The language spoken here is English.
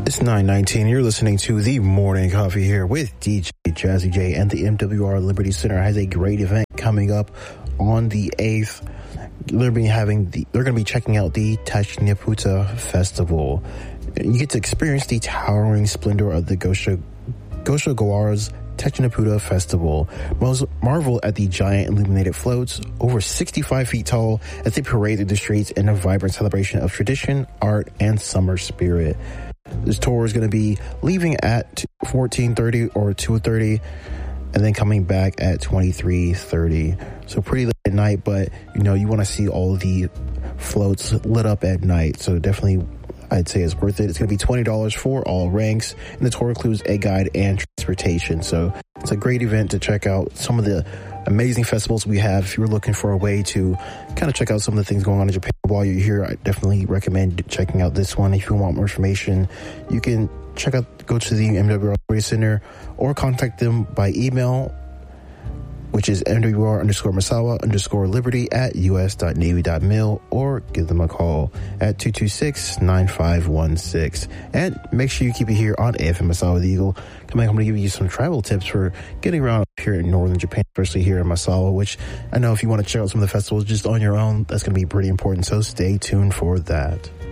It's 9:19. You're listening to The Morning Coffee here with DJ Jazzy J, and the MWR Liberty Center has a great event coming up on the 8th. They're going to be checking out the Tachniputa Festival. You get to experience the towering splendor of the Gosha Gawara's Tachniputa Festival. Marvel at the giant illuminated floats, over 65 feet tall, as they parade through the streets in a vibrant celebration of tradition, art, and summer spirit. This tour is going to be leaving at 14:30 or 2:30, and then coming back at 23:30. So pretty late at night, but you want to see all the floats lit up at night. So definitely, I'd say it's worth it. It's going to be $20 for all ranks, and the tour includes a guide and transportation. So it's a great event to check out some of the amazing festivals we have. If you're looking for a way to kind of check out some of the things going on in Japan while you're here, I definitely recommend checking out this one. If you want more information, you can go to the MWR Liberty Center or contact them by email, which is MWR_Masawa_Liberty@us.navy.mil, or give them a call at 226-9516. And make sure you keep it here on AFM Masawa the Eagle. I'm going to give you some travel tips for getting around here in northern Japan, especially here in Masawa, which I know if you want to check out some of the festivals just on your own, that's going to be pretty important. So stay tuned for that.